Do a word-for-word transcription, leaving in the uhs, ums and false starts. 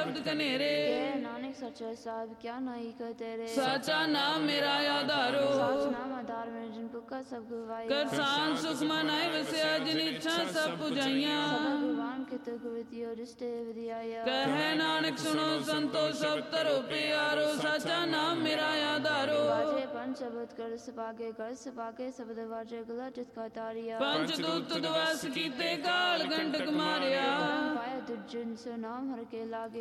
शब्द कनेरे। नानक सच्चा साहिब क्या नाई कर तेरे। साचा नाम मेरा आधारो। साच नाम आधार में जिन पुका सब गवाई। कर शान सुख मनाए वसिया जिन इच्छा सब पुजाइया। भगवान के तो गुरति और रिश्ते विधिया। कहे नानक सुनो संतो सब तरो प्यारो। साचा नाम मेरा आधारो। बाजे पंच शब्द कर सपागे कर सपागे शब्द बाजे गला जिसका तारिया। पंचदूत द्वास कीते काल कंटक मारिया। पाया दुर्जन से नाम हर के लागे।